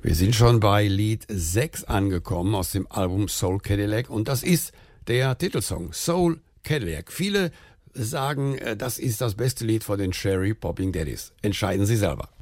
Wir sind schon bei Lied 6 angekommen aus dem Album Soul Cadillac und das ist der Titelsong Soul Cadillac. Viele sagen, das ist das beste Lied von den Cherry Popping Daddies. Entscheiden Sie selber.